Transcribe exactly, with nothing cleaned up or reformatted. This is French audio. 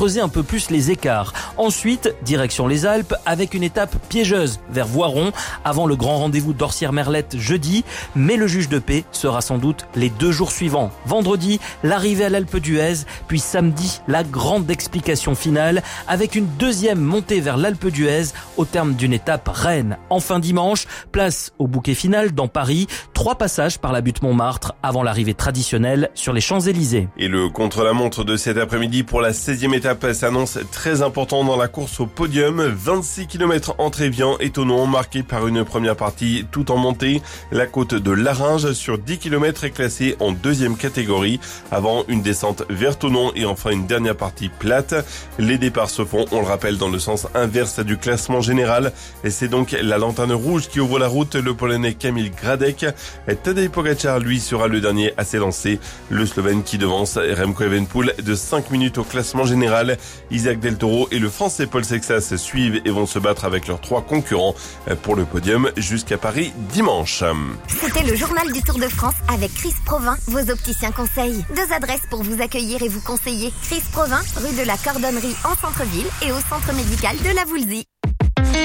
creuser un peu plus les écarts. Ensuite, direction les Alpes avec une étape piégeuse vers Voiron avant le grand rendez-vous d'Orsières-Merlette jeudi. Mais le juge de paix sera sans doute les deux jours suivants. Vendredi, l'arrivée à l'Alpe d'Huez, puis samedi, la grande explication finale avec une deuxième montée vers l'Alpe d'Huez au terme d'une étape reine. Enfin dimanche, place au bouquet final dans Paris. Trois passages par la butte Montmartre avant l'arrivée traditionnelle sur les Champs-Élysées. Et le contre-la-montre de cet après-midi pour la seizième étape s'annonce très important dans la course au podium. vingt-six kilomètres en Trévian, étonnant, marqué par une première partie tout en montée. La côte de Laringe sur dix kilomètres est classée en deuxième catégorie, avant une descente vers Thonon et enfin une dernière partie plate. Les départs se font, on le rappelle, dans le sens inverse du classement général. Et c'est donc la lanterne rouge qui ouvre la route, le Polonais Kamil Gradek. Tadej Pogačar, lui, sera le dernier à s'élancer. Le Slovène qui devance Remco Evenepoel de cinq minutes au classement général. Isaac Del Toro et le Français Paul Sexas suivent et vont se battre avec leurs trois concurrents pour le podium jusqu'à Paris dimanche. C'était le journal du Tour de France avec Chris Provin, vos opticiens conseils. Deux adresses pour vous accueillir et vous conseiller. Chris Provin, rue de la Cordonnerie en centre-ville et au centre médical de la Voulzie.